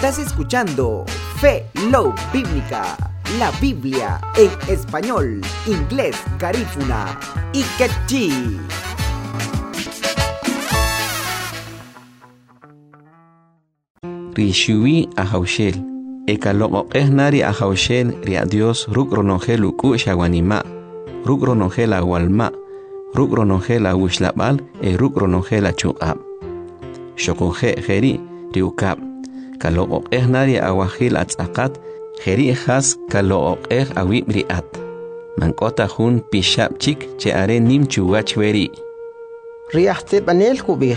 Estás escuchando Fe Love Bíblica, la Biblia en español, inglés, garífuna y quechí. Rishui ahaushel, ekaloqo nari ahaushel ria Dios rukronogel uku shawanima, rukronogel awalma, rukronogel awushlabal rukronogel achuqab. Shokoje jeri riukab, kaloqo nari awahil atzakat, jeri has kaloqo awib riat. Mankota hun pishab chik che are nim chuwachweri. Riachte panel kubih.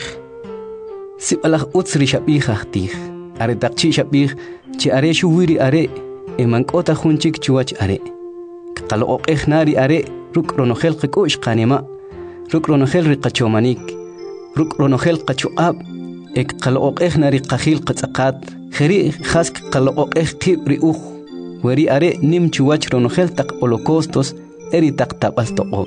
Sibalah utsri shabih are takchi shabih che are shuwiri are mankota hun chik chuwach are. Kaloqo nari are rukronogel qikush qanima, rukronogel riqachomanik, rukronogel qachuab. Kaloqo nari qahil qatzakat, jeri has kaloqo qib riuj. Weri are nim chuwach ronogel tak holocaustos eri tak tabal toqo.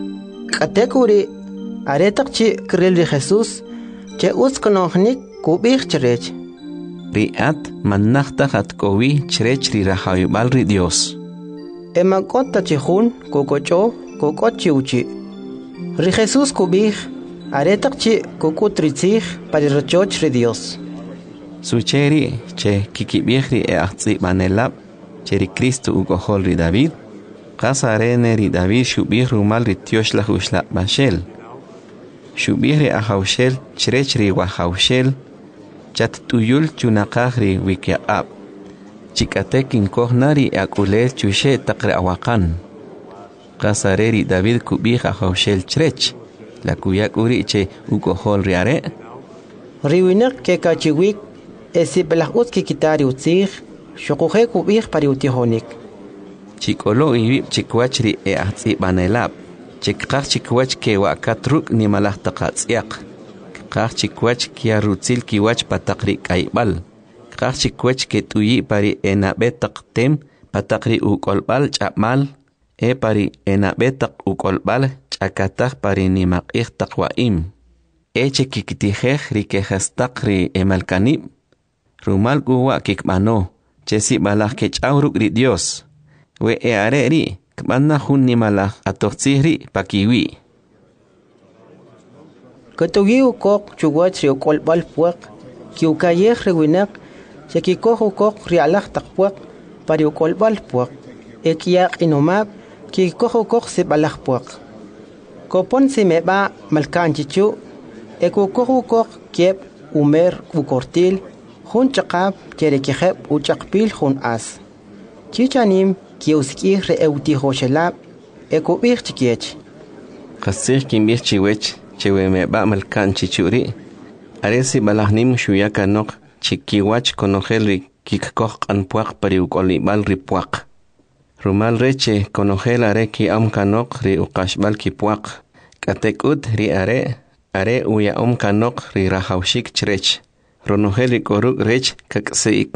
Katekuri are takchi krel de Jesús che uskonohnik kubih cherech. Riat manachta hatkowi cherech ri rahayubal ri Dios. Emakota chihun kokocho kokochi uchi. Ri Jesús kubih are takchi kokutritzih para rechoch ri Dios. Sucheri che kikibihri ahtzi manelab Cheri Cristo ugohol ri David, qasarene ri David shubih rumal ri tiosh la hushla bashel. Shubih ri ahaushel, cherech ri wahaushel, chat tuyul chunaqah ri wikiaqab. Chikatek inkohna ri akulel chushe taqre awakan. Qasare ri David kubih ahaushel cherech, la kuyak uri che ugohol ri are. Riwinak ke kachiwik, esibelahut ki kitari utzih, Shokuhe kubih pariutihonik. Chikolo ibib chikwachri ahtzi banelab. Chikkach chikwach ke wakatruk ni malah taqatsiaq. Kach chikwach kia rutzil kiwach patakri kaibal. Kach chikwach ke tuyi pari enabetak tem patakri ukolbal chapmal. Pari enabetak ukolbal chakatak pari ni maqih taqwaim. Chikitijej rikehastak ri emalkanib. Rumal guwa kikmano. Chesi balah ke chauruk ri Dios. We are ri, kmanna hun ni malah atoxihri pakiwi. Katugi ukok chuwach ri ukolbal puak, ki ukayeh rewinak, chekikoh ukok ri alah takpuak, pari ukolbal puak, kiyak inumab, ki koh ukok si balah puak. Kopon si meba malkan chichu, kukoh ukok kiep umer ukortil, Hun chaqab cherekiheb uchaqpil hun as. Chichanim kiuskih re eutihoshelab ekubih chikiech. Qasih kimbih chiwech cheweme ba malkan chichuri. Aresi balahnim shuyakanok chikiwach konogel kikkoh qanpuaq pari ukolibal ripuaq. Rumal reche konogel are ki amkanok ri uqashbal kipuaq. Katekut ri are uya kanok ri rahawshik cherech. Ronogeli koruk rech kakseik.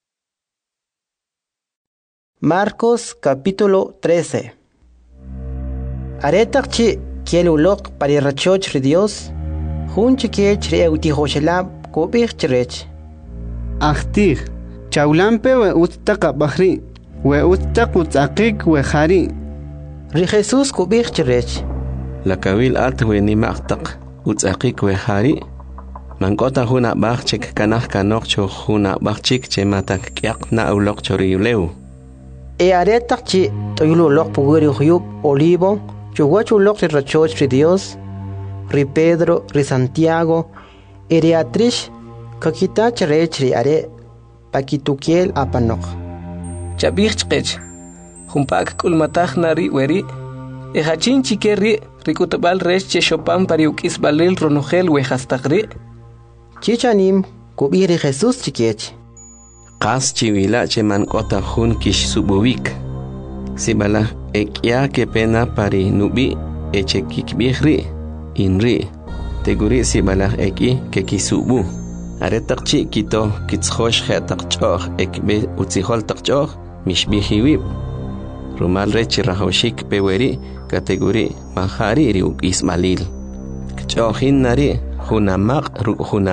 Marcos capítulo 13. Aretakchi kielulok pari rachoch ri Dios, hunchi kiech ri eutihoshelab kubih cherech. Achtih, chaulampe we ustaka bahri, we ustak utzakik we hari. Ri Jesús kubih cherech. La kawil alt we ni maqtaq utzakik we hari. Mankota huna bakchik kanah kanok cho huna bakchik che matak kyak na ulok choriuleu. Aretakchi toyulok puguri huyub olivo, chuguachulok ri rachoch ri Dios, ri Pedro, ri Santiago, ri Atrish, kakita cherech ri are, pakitukiel apanok. Chabich chkech, humpak kulmatach nari weri, hachin chikeri, rikutabal rech che shopan pariukis balil ronogel wehastagri. Chichanim kubiri Jesús chikiech. Qas chiwila che mankota hun kish subuvik. Sibala ekya ke pena pari nubi eche kikbihri inri. Teguri sibala eki ke kisubu. Aretakchi kito kitzhosh khetakchoh ekbe utzihol takchoh mishbihiwib. Rumal rechi rahawshik peweri kategori mahari riuk ismalil. Kchohin nari hunamaq ruk